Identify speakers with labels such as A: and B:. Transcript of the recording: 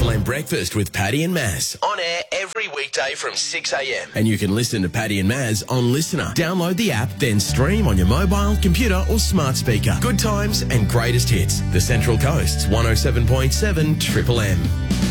A: Triple M Breakfast with Paddy and Maz. On air every weekday from 6 a.m. And you can listen to Paddy and Maz on Listener. Download the app, then stream on your mobile, computer or smart speaker. Good times and greatest hits. The Central Coast's 107.7 Triple M.